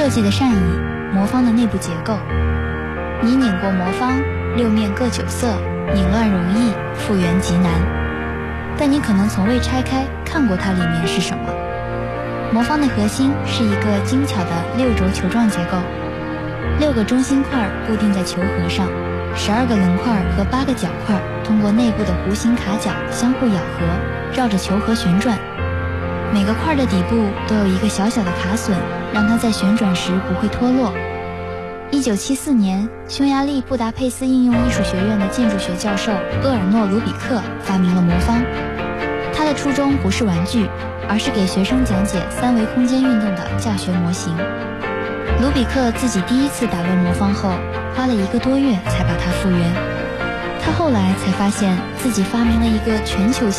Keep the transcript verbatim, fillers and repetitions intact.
计的善意，魔方的内部结构。你拧过魔方，六面各九色，拧乱容易，复原极难。但你可能从未拆开看过它里面是什么。魔方的核心是一个精巧的六轴球状结构，六个中心块固定在球盒上，十二个棱块和八个角块通过内部的弧形卡角相互咬合，绕着球盒旋转。每个块的底部都有一个小小的卡榫，让它在旋转时不会脱落。一九七四年，匈牙利布达佩斯应用艺术学院的建筑学教授厄尔诺·卢比克发明了魔方。他的初衷不是玩具，而是给学生讲解三维空间运动的教学模型。卢比克自己第一次打乱魔方后，花了一个多月才把它复原。他后来才发现自己发明了一个全球